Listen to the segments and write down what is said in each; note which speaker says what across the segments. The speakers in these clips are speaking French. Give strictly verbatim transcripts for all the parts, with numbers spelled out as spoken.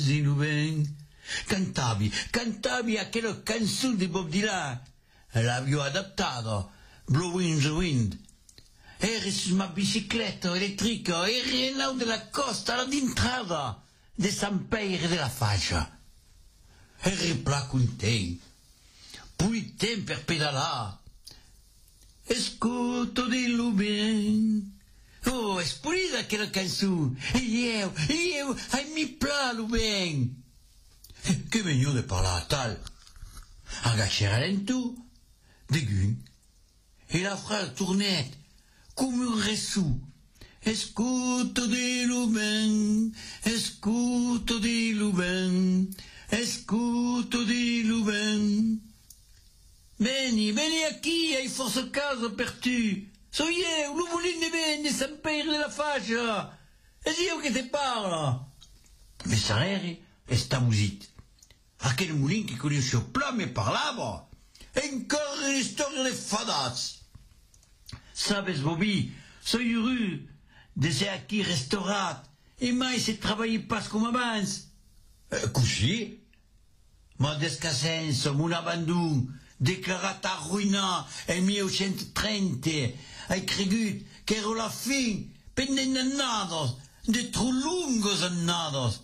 Speaker 1: Louvain, cantavi, cantavi aquella canzone di Bob Dylan, l'avevo adattata, Blowing the Wind. Eri su una bicicletta elettrica, eri là della costa, all'entrata di San Pedro della Fascia. Eri pla content, poi tempo per pedalare. Escuto di Louvain. Oh, è spulita quella canzone. E io, io, ai mi pla Louvain. Che meglio di parlare tal. Agachere lento, de gun. E la frase tournette, come un resù. Escuto di Louvain, escuto di Louvain, escuto di Louvain. Vieni, vieni qui, hai forse caso per tu. So io, l'uvolino di San Pedro della Fascia. È io che ti parlo. Ma sareri e sta musica. A quel moulin che conoscevo pla me parlava. E ancora le storie de fadaz. Sabes, Bobby, so heureux de ser aquí restaurat. E mai se travaille pas come abans. Eh, così? Ma descasenso, mon abandon, declarat a ruïna en milleottocentotrentu, hai cregut che ero la fin, pendent annados, de tro lungos annados.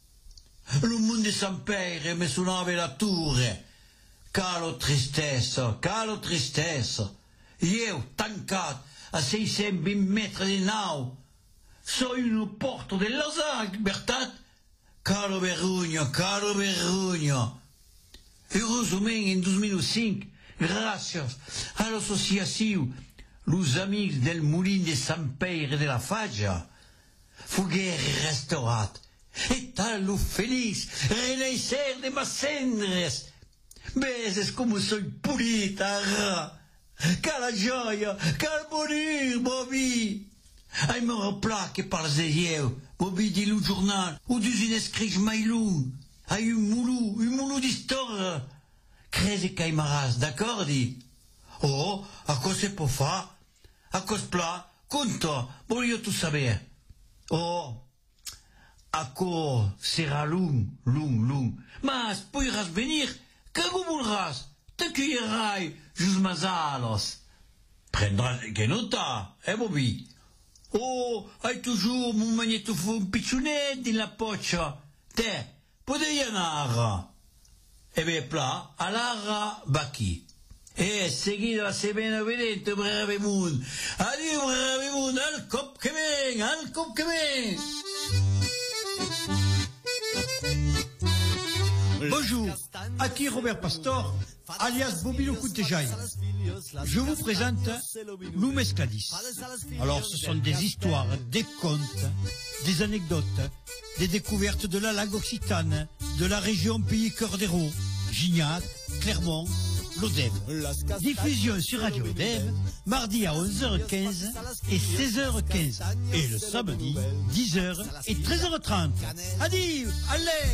Speaker 1: Lo mondo di San Pedro me suonava la torre. Calo tristezza, calo tristezza. Io, tancat a seicento metri di nau, so in un porto de Lausanne, bertat? Calo vergogna, calo vergogna. Heureusement, en deux mille cinq, grâce à l'association Los Amis del Moulin de San Pedro de la Fascia, fuguer restaurat, et tallo feliz, renacer de mas cendres. Ves como soy pulita, cala gioia, cal bonheur, Bobby. Ai me replat que parles de eu, Bobby dit le journal, ou dus une escrige mailou, ai un moulou, un moulou d'histoire. Creze caimaras, d'accord, dit? Oh, a quoi c'est pour fa? A quoi plat? Conto, voglio tout saber. Oh, a quoi sera lung, lung, lung. Mas, poirás venir, que voudras, te cuillerai, jus mazalos. Prendras que nota, eh, Bobby? Oh, hai toujours mon magnétophone pichounet dans la poche. Te, podei anar. E beh, pla, alara baki. E seguido a se bene vedete, brave moon. Adieu, brave moon, al cop che ven, al cop che ven.
Speaker 2: Bonjour, aquí Robert Pastor, alias Bobby le Coutejaille. Je vous présente Lou Mescladis. Alors, ce sont des histoires, des contes, des anecdotes, des découvertes de la langue occitane, de la région Pays Cœur d'Hérault, Gignac, Clermont, l'Odève. Diffusion sur Radio Odève, mardi à onze heures quinze et seize heures quinze. Et le samedi, dix heures et treize heures trente. Adieu, allez!